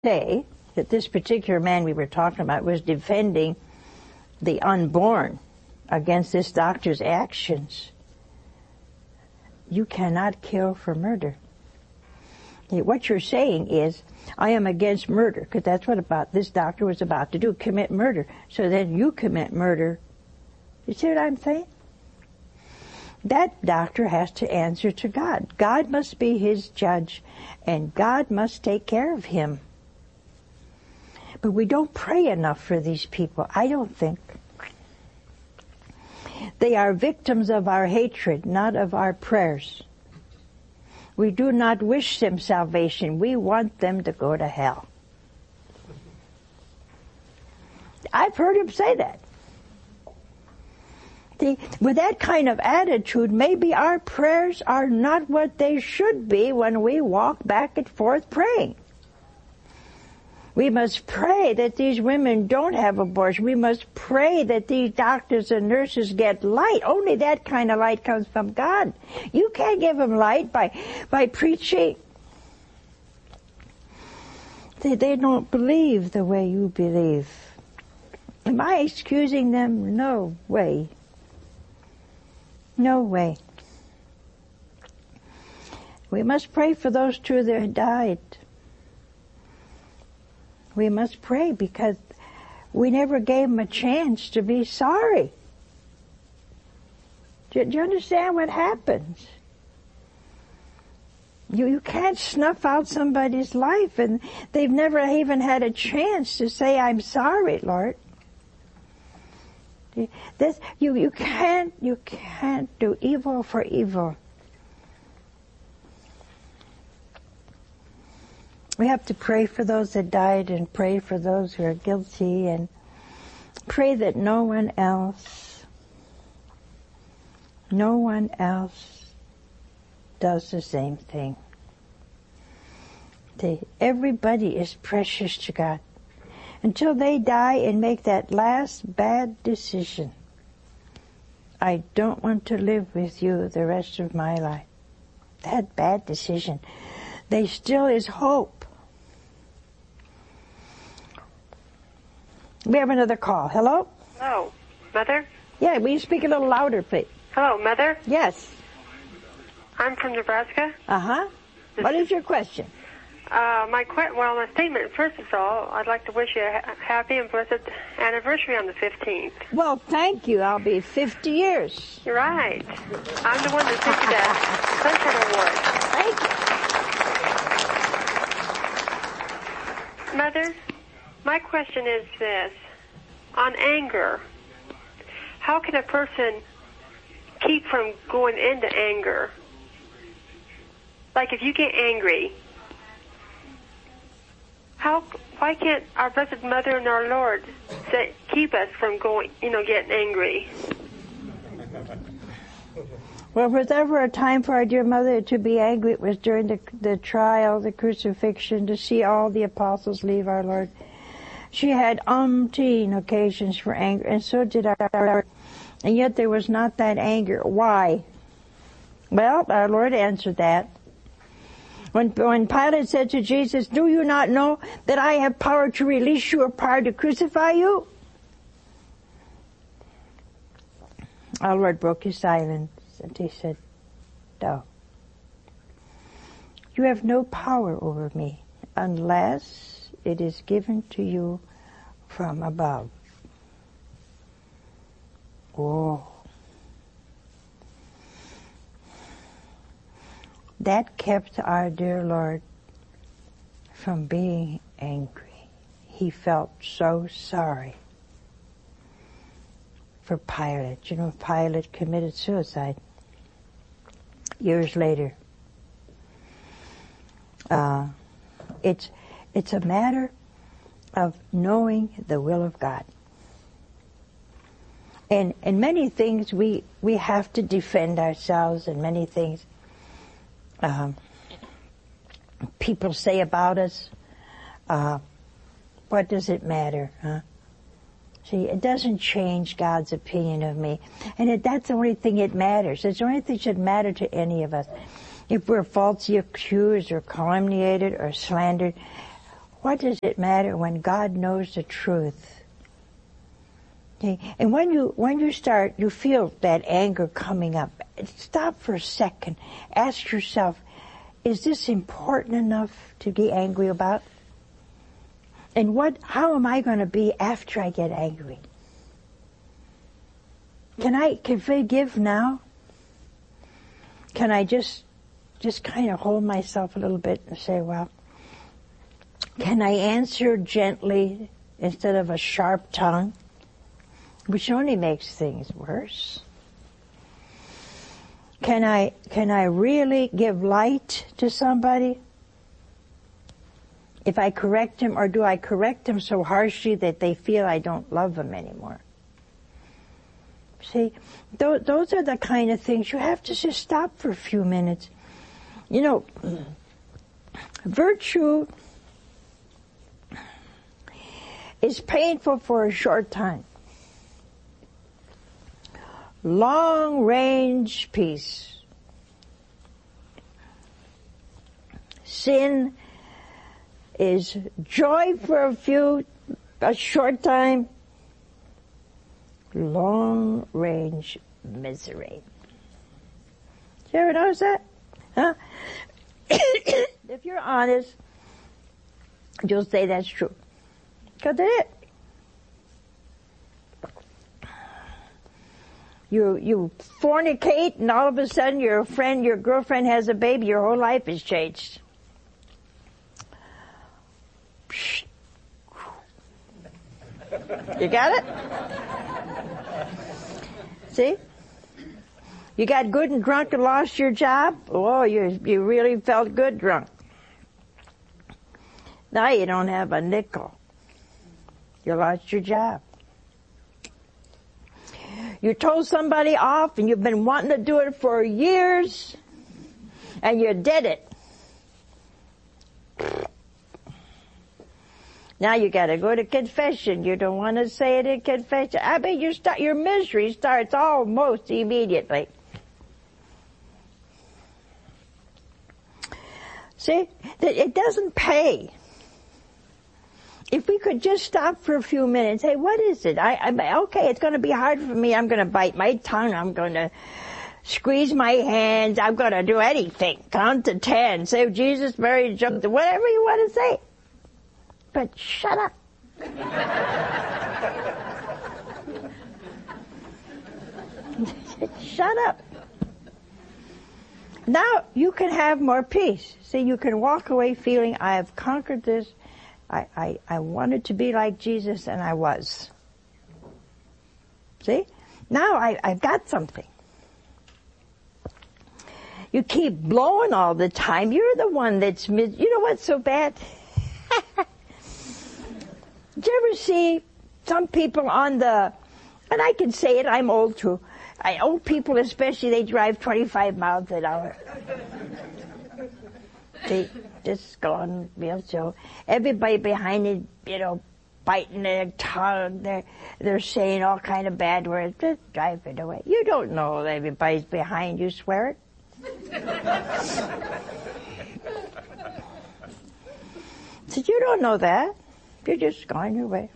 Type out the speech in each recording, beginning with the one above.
Say that this particular man we were talking about was defending the unborn against this doctor's actions. You cannot kill for murder. What you're saying is, I am against murder, because that's what this doctor was about to do, commit murder. So then you commit murder. You see what I'm saying? That doctor has to answer to God. God must be his judge, and God must take care of him. But we don't pray enough for these people, I don't think. They are victims of our hatred, not of our prayers. We do not wish them salvation. We want them to go to hell. I've heard him say that. See, with that kind of attitude, maybe our prayers are not what they should be when we walk back and forth praying. We must pray that these women don't have abortion. We must pray that these doctors and nurses get light. Only that kind of light comes from God. You can't give them light by preaching. They don't believe the way you believe. Am I excusing them? No way. No way. We must pray for those two that died. We must pray because we never gave them a chance to be sorry. Do you understand what happens? You can't snuff out somebody's life and they've never even had a chance to say, I'm sorry, Lord. You can't do evil for evil. We have to pray for those that died and pray for those who are guilty and pray that no one else does the same thing. Everybody is precious to God until they die and make that last bad decision. I don't want to live with you the rest of my life. That bad decision. There still is hope. We have another call. Hello? Hello, Mother? Yeah, will you speak a little louder, please? Hello, Mother? Yes. I'm from Nebraska. Uh-huh. What is your question? My statement, first of all, I'd like to wish you a happy and blessed anniversary on the 15th. Well, thank you. I'll be 50 years. You're right. I'm the one that sent you that Sunshine Award. Thank you. Mother, my question is this. On anger, how can a person keep from going into anger? Like if you get angry, why can't our Blessed Mother and our Lord keep us from getting angry? Well, if there's ever a time for our dear Mother to be angry, it was during the trial, the crucifixion, to see all the apostles leave our Lord. She had umpteen occasions for anger, and so did our Lord. And yet there was not that anger. Why? Well, our Lord answered that. When Pilate said to Jesus, do you not know that I have power to release you or power to crucify you? Our Lord broke his silence and he said, no. You have no power over me unless it is given to you from above. Oh. That kept our dear Lord from being angry. He felt so sorry for Pilate. You know, Pilate committed suicide years later. It's a matter of knowing the will of God. And many things we have to defend ourselves, and many things people say about us. What does it matter, huh? See, it doesn't change God's opinion of me. And that's the only thing that matters. It's the only thing that should matter to any of us. If we're falsely accused or calumniated or slandered, What does it matter when God knows the truth? Okay? And when you start, you feel that anger coming up. Stop for a second. Ask yourself, is this important enough to be angry about? And how am I going to be after I get angry? Can I forgive now? Can I just kind of hold myself a little bit and say, well, can I answer gently instead of a sharp tongue, which only makes things worse? Can I really give light to somebody if I correct them, or do I correct them so harshly that they feel I don't love them anymore? See, those are the kind of things you have to just stop for a few minutes. You know, virtue is painful for a short time. Long-range peace. Sin is joy for a short time. Long-range misery. You ever notice that? Huh? If you're honest, you'll say that's true. Because it is. You fornicate, and all of a sudden your girlfriend has a baby, your whole life has changed. You got it? See? You got good and drunk and lost your job? Oh, you really felt good drunk. Now you don't have a nickel. You lost your job. You told somebody off and you've been wanting to do it for years and you did it. Now you gotta go to confession. You don't want to say it in confession. I mean, your misery starts almost immediately. See, it doesn't pay. If we could just stop for a few minutes, hey, what is it? Okay, it's going to be hard for me. I'm going to bite my tongue. I'm going to squeeze my hands. I'm going to do anything. Count to 10. Say Jesus, Mary, Joseph, whatever you want to say. But shut up. Shut up. Now you can have more peace. See, you can walk away feeling, I have conquered this. I wanted to be like Jesus, and I was. See? Now I've got something. You keep blowing all the time. You're the one that's... You know what's so bad? Did you ever see some people on the... And I can say it, I'm old too. Old people especially, they drive 25 miles an hour. They just go on real slow. Everybody behind it, biting their tongue. They're saying all kind of bad words. Just drive it away. You don't know everybody's behind you. Swear it. So you don't know that. You're just going your way.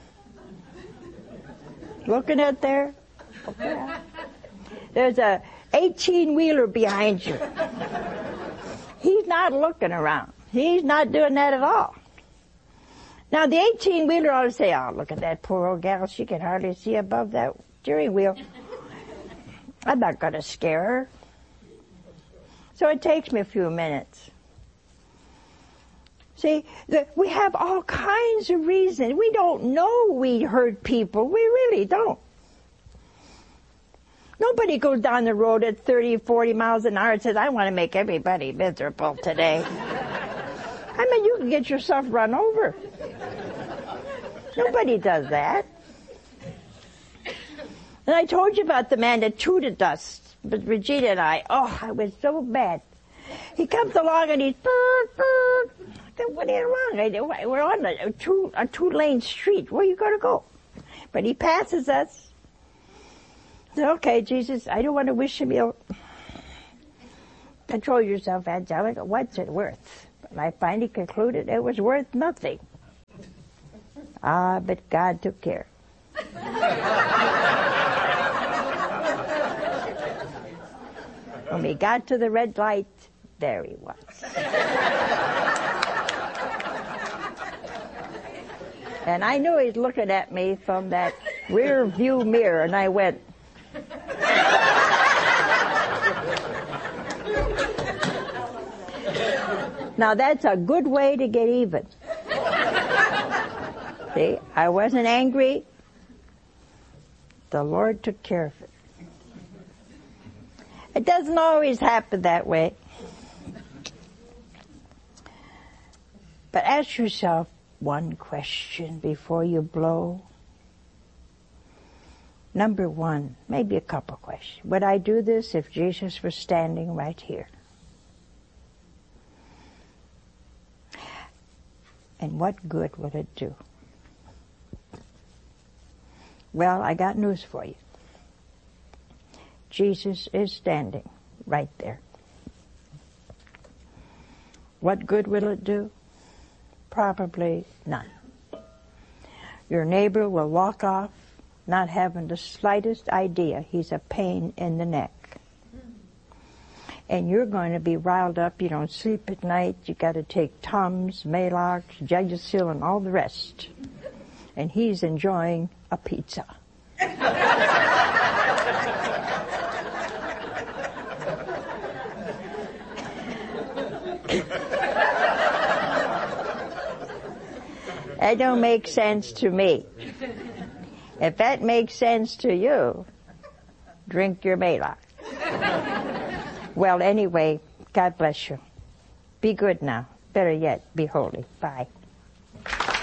Looking at there. There's a 18-wheeler behind you. He's not looking around. He's not doing that at all. Now the 18-wheeler ought to say, oh, look at that poor old gal. She can hardly see above that steering wheel. I'm not going to scare her. So it takes me a few minutes. See, we have all kinds of reasons. We don't know we hurt people. We really don't. Nobody goes down the road at 30, 40 miles an hour and says, I want to make everybody miserable today. I mean, you can get yourself run over. Nobody does that. And I told you about the man that tooted us, but Regina and I, it was so bad. He comes along and he's, I said, what is wrong? We're on a two-lane street. Where are you going to go? But he passes us. I said, okay, Jesus, I don't want to wish him ill. Control yourself, Angelica. What's it worth? And I finally concluded it was worth nothing. But God took care. When we got to the red light, there he was. And I knew he's looking at me from that rear view mirror, and I went. Now that's a good way to get even. See, I wasn't angry. The Lord took care of it. It doesn't always happen that way. But ask yourself one question before you blow. Number one, maybe a couple questions. Would I do this if Jesus was standing right here? And what good would it do? Well, I got news for you. Jesus is standing right there. What good will it do? Probably none. Your neighbor will walk off not having the slightest idea he's a pain in the neck. And you're going to be riled up. You don't sleep at night. You got to take Tums, Maalox, Gegasil, and all the rest. And he's enjoying a pizza. That don't make sense to me. If that makes sense to you, drink your Maalox. Well, anyway, God bless you. Be good now. Better yet, be holy. Bye.